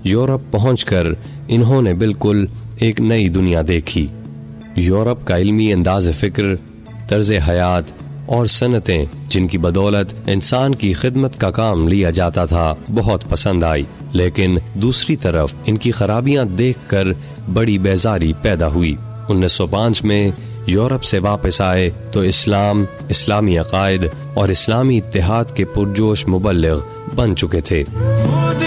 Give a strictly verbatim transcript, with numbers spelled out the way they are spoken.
Europe पहुंचकर इन्होंने बिल्कुल एक नई दुनिया देखी। यूरोप का इल्मी अंदाज़ फ़िक्र, तर्ज़ हयात और सनतें जिनकी बदौलत इंसान की खिदमत का काम लिया जाता था, बहुत पसंद आई। लेकिन दूसरी तरफ इनकी खराबियां देखकर बड़ी बेजारी पैदा हुई। उन्नीस सौ पाँच में यूरोप से वापस आए तो इस्लाम, इस्लामी अकायद और इस्लामी इत्तेहाद के पुरजोश मुबल्लिग बन चुके थे।